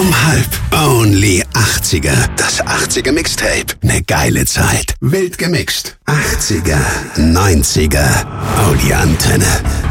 Only 80er. Das 80er Mixtape. Ne geile Zeit. Wild gemixt. 80er, 90er. Oh, die Antenne.